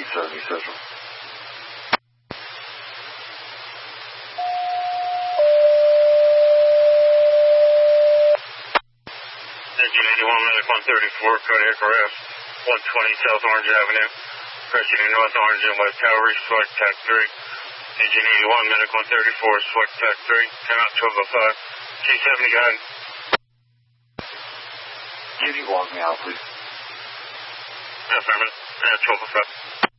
G70 Central. Engine 81, Medic 134, Kodiak RF, 120 South Orange Avenue, approaching North Orange and West Tower, select TAC 3. Engine 81, Medic 134, select TAC 3, come out 1205, G70 guide. Can you walk me out, please? Affirmative, 1205.